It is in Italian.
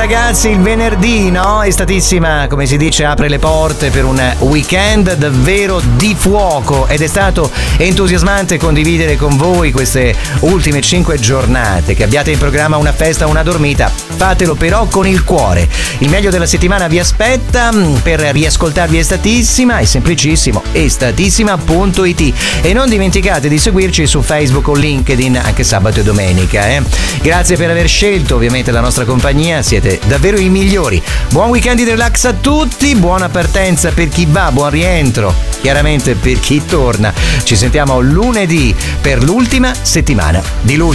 ragazzi, il venerdì, no? Estatissima, come si dice, apre le porte per un weekend davvero di fuoco ed è stato entusiasmante condividere con voi queste ultime 5 giornate. Che abbiate in programma una festa o una dormita, fatelo però con il cuore. Il meglio della settimana vi aspetta. Per riascoltarvi Estatissima è semplicissimo, estatissima.it, e non dimenticate di seguirci su Facebook o LinkedIn anche sabato e domenica. Grazie per aver scelto ovviamente la nostra compagnia, siete davvero i migliori. Buon weekend di relax a tutti, buona partenza per chi va, buon rientro chiaramente per chi torna. Ci sentiamo lunedì per l'ultima settimana di luglio.